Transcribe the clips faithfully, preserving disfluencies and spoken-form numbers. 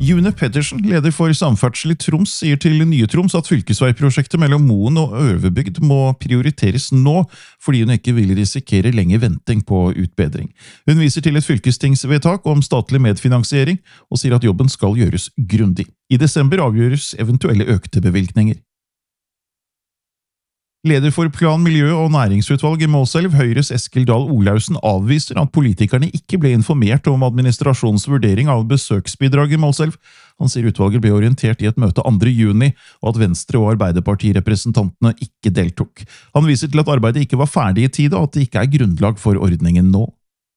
June Pedersen, leder for samferdsel i Troms, sier til Nye Troms at fylkesveiprosjektet mellom Moen og Øverbygd må prioriteres nå, fordi hun ikke vil risikere lenge venting på utbedring. Hun viser til et fylkestingsvedtak om statlig medfinansiering, og sier at jobben skal gjøres grundig. I desember avgjøres eventuelle økte bevilgninger. Leder for Plan-, miljø- og næringsutvalg i Målselv, Høyres Eskil Dahl Olausen, avviser at politikerne ikke ble informert om administrasjonens vurdering av besøksbidrag i Målselv. Han sier utvalget ble orientert i et møte andre juni, og at Venstre- og Arbeiderpartirepresentantene ikke deltok. Han viser til at arbeidet ikke var ferdig i tide, og at det ikke er grunnlag for ordningen nå.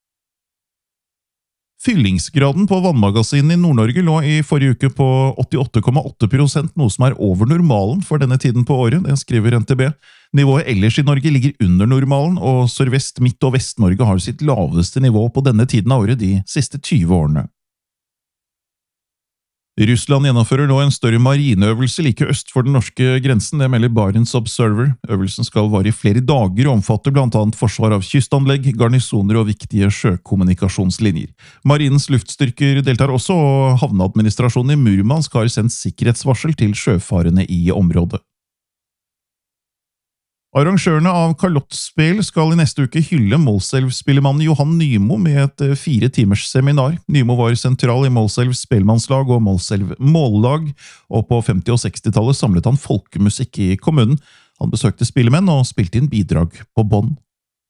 Fyllingsgraden på vannmagasinene i Nord-Norge lå i forrige uke på åttiåtte komma åtte prosent, noe som er over normalen for denne tiden på året, det skriver N T B. Nivået ellers i Norge ligger under normalen, og Sørvest-, Midt- og Vest-Norge har sitt laveste nivå på denne tiden av året de siste tyve årene. Russland gjennomfører nå en større marineøvelse like øst for den norske grensen, det melder Barents Observer. Øvelsen skal vare i flere dager og omfatter blant annet forsvar av kystanlegg, garnisoner og viktige sjøkommunikasjonslinjer. Marinens luftstyrker deltar også, og havneadministrasjonen i Murmansk har sendt sikkerhetsvarsel til sjøfarende i området. Arrangørene av Kalottspel skal i neste uke hylle Målselv-spillemannen Johan Nymo med et fire timers seminar. Nymo var sentral i Målselvs spelmannslag og Målselv mållag, og på femti- og sekstitallet samlet han folkemusikk i kommunen. Han besøkte spillemenn og spilte inn bidrag på bånd.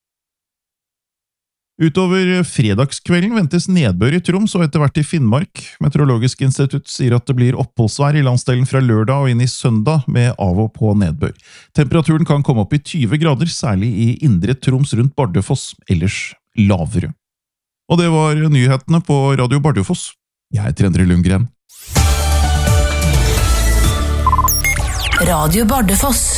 Utover fredagskvelden ventes nedbør i Troms og etter hvert i Finnmark. Meteorologisk institutt sier at det blir oppholdsvær i landsdelen fra lørdag og inn i søndag med av og på nedbør. Temperaturen kan komme opp i tyve grader, særlig i indre Troms rundt Bardufoss, ellers lavere. Og det var nyhetene på Radio Bardufoss. Jeg heter Endre Lundgren. Radio Bardufoss.